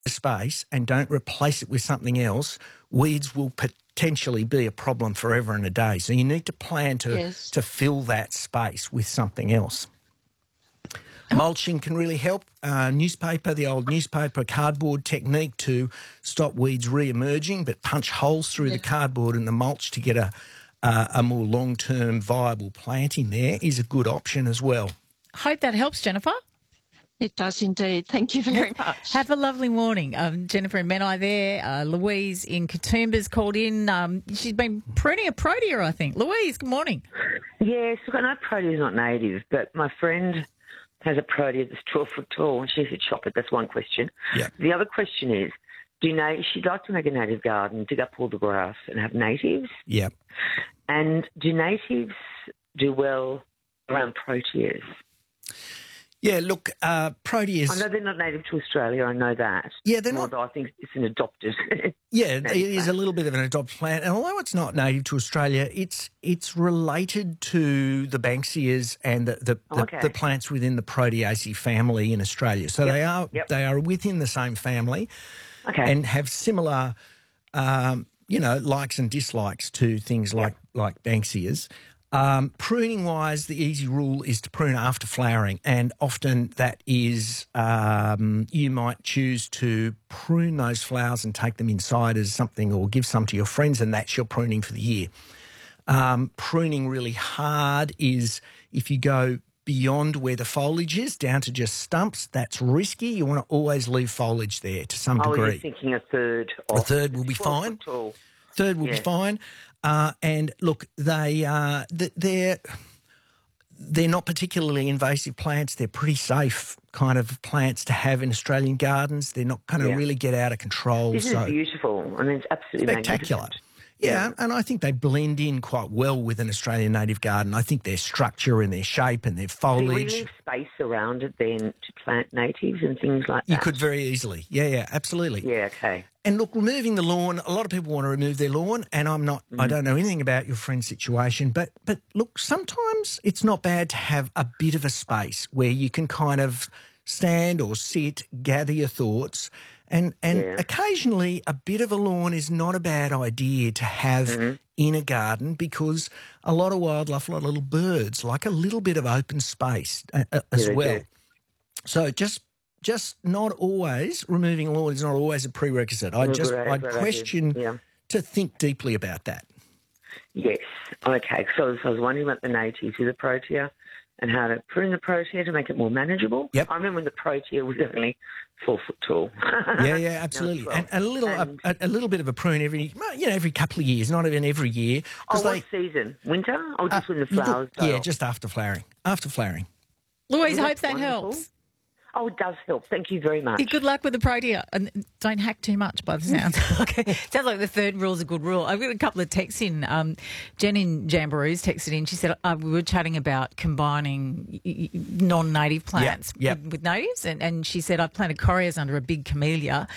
space and don't replace it with something else, weeds will potentially be a problem forever and a day. So you need to plan to fill that space with something else. Mulching can really help. The old newspaper cardboard technique to stop weeds re-emerging, but punch holes through the cardboard and the mulch to get a more long-term viable plant in there is a good option as well. Hope that helps, Jennifer. It does indeed. Thank you very much. Have a lovely morning. Jennifer and Menai there. Louise in Katoomba's called in. She's been pruning a protea, I think. Louise, good morning. Yes, look, I know protea is not native, but my friend has a protea that's 12 foot tall and she's a chopper. That's one question. Yep. The other question is, she'd like to make a native garden, dig up all the grass and have natives. Yep. And do natives do well around proteas? Yeah, look, proteas... I know they're not native to Australia, I know that. Yeah, they're not... Although I think it's an adopted... Yeah, it is a little bit of an adopted plant. And although it's not native to Australia, it's related to the Banksias and the plants within the Proteaceae family in Australia. So they are within the same family and have similar, likes and dislikes to things like Banksias. Pruning-wise, the easy rule is to prune after flowering, and often that is you might choose to prune those flowers and take them inside as something or give some to your friends, and that's your pruning for the year. Pruning really hard is if you go beyond where the foliage is, down to just stumps, that's risky. You want to always leave foliage there to some degree. Oh, you're thinking a third off. A third will be fine. Third will be fine. And look, they're not particularly invasive plants. They're pretty safe kind of plants to have in Australian gardens. They're not going to really get out of control. This is beautiful. I mean, it's absolutely spectacular. Magnificent. Yeah, and I think they blend in quite well with an Australian native garden. I think their structure and their shape and their foliage. Do you leave space around it then to plant natives and things like that? You could very easily. Yeah, absolutely. Yeah, okay. And look, removing the lawn, a lot of people want to remove their lawn, and I'm not, I don't know anything about your friend's situation, but look, sometimes it's not bad to have a bit of a space where you can kind of stand or sit, gather your thoughts, and occasionally a bit of a lawn is not a bad idea to have in a garden, because a lot of wildlife, a lot of little birds like a little bit of open space as well. Do. So just not always, removing lawn is not always a prerequisite. I'd question to think deeply about that. Yes. Okay. So I was wondering about the natives with the protea and how to prune the protea to make it more manageable. Yep. I remember when the protea was only 4 foot tall. Yeah, absolutely. And a little bit of a prune every couple of years, not even every year. What season? Winter? Or just when the flowers die? Yeah, just after flowering. Louise, I hope that helps. Oh, it does help. Thank you very much. Good luck with the protea. And don't hack too much by the sounds. Okay. Sounds like the third rule is a good rule. I've got a couple of texts in. Jen in Jamboroo's texted in. She said, we were chatting about combining non-native plants with natives. And she said, I planted correas under a big camellia